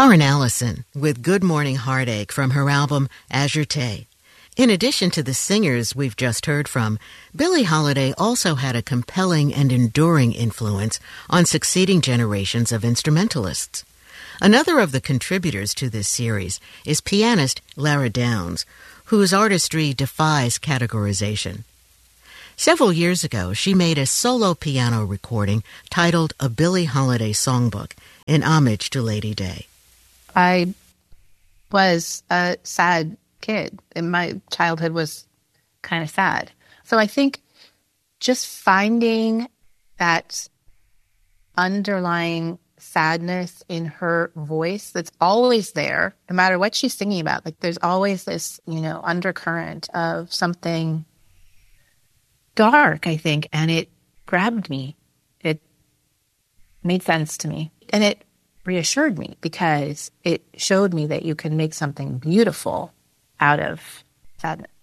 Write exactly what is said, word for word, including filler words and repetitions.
Karen Allison with Good Morning Heartache from her album Azure Tay. In addition to the singers we've just heard from, Billie Holiday also had a compelling and enduring influence on succeeding generations of instrumentalists. Another of the contributors to this series is pianist Lara Downs, whose artistry defies categorization. Several years ago, she made a solo piano recording titled A Billie Holiday Songbook in homage to Lady Day. I was a sad kid, and my childhood was kind of sad. So I think just finding that underlying sadness in her voice that's always there, no matter what she's singing about. Like there's always this, you know, undercurrent of something dark, I think, and it grabbed me. It made sense to me. And it reassured me because it showed me that you can make something beautiful out of sadness.